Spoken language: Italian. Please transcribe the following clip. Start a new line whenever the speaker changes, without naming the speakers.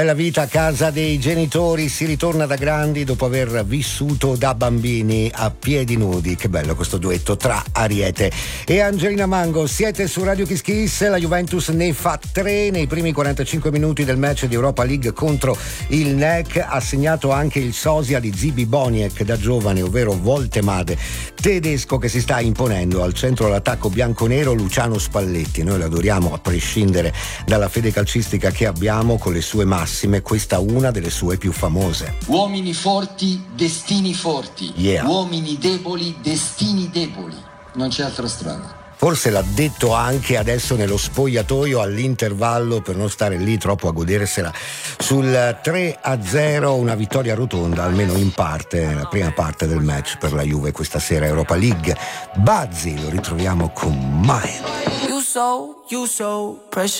La vita a casa dei genitori, si ritorna da grandi dopo aver vissuto da bambini a piedi nudi. Che bello questo duetto tra Ariete e Angelina Mango. Siete su Radio Kiss Kiss. La Juventus ne fa 3 nei primi 45 minuti del match di Europa League contro il NEC. Ha segnato anche il sosia di Zibi Boniek da giovane, ovvero Voltemade, tedesco, che si sta imponendo al centro dell'attacco bianconero Luciano Spalletti. Noi lo adoriamo a prescindere dalla fede calcistica che abbiamo, con le sue massime. Questa è una delle sue più famose.
Uomini forti, destini forti.
Yeah.
Uomini deboli, destini deboli. Non c'è altra strada.
Forse l'ha detto anche adesso nello spogliatoio all'intervallo, per non stare lì troppo a godersela. Sul 3-0, una vittoria rotonda, almeno in parte, la prima parte del match per la Juve questa sera Europa League. Bazzi lo ritroviamo con Mine.
You so precious.